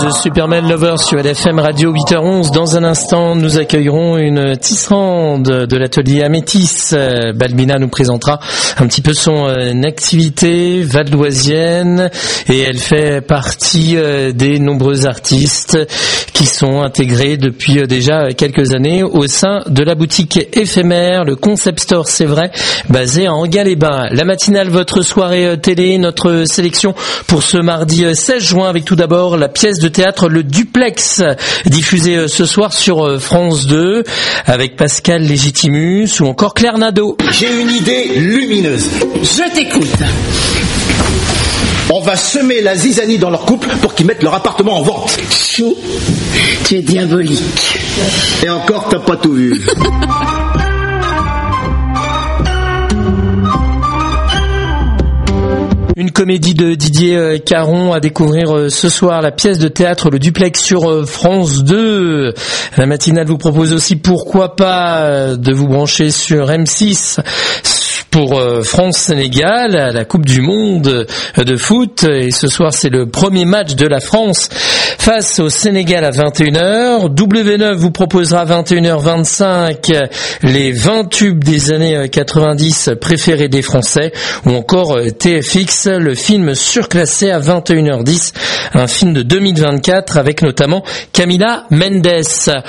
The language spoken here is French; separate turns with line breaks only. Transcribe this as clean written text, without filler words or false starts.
The Superman Lovers sur LFM Radio 8h11. Dans un instant, nous accueillerons une tisserande de l'atelier Amétis. Balbina nous présentera un petit peu son activité valdoisienne et elle fait partie des nombreux artistes qui sont intégrés depuis déjà quelques années au sein de la boutique éphémère, le Concept Store, c'est vrai, basé à Enghien-les-Bains. La matinale, votre soirée télé, notre sélection pour ce mardi 16 juin avec tout d'abord la pièce de théâtre Le Duplex, diffusée ce soir sur France 2 avec Pascal Légitimus ou encore Claire Nadeau.
J'ai une idée lumineuse.
Je t'écoute.
On va semer la zizanie dans leur couple pour qu'ils mettent leur appartement en vente.
Chou, tu es diabolique.
Et encore, t'as pas tout vu.
Une comédie de Didier Caron à découvrir ce soir, la pièce de théâtre Le Duplex sur France 2. La matinale vous propose aussi, pourquoi pas, de vous brancher sur M6 pour France-Sénégal, la Coupe du Monde de foot. Et ce soir, c'est le premier match de la France face au Sénégal à 21h. W9 vous proposera à 21h25 les 20 tubes des années 90 préférés des Français, ou encore TFX, le film surclassé à 21h10, un film de 2024 avec notamment Camila Mendes.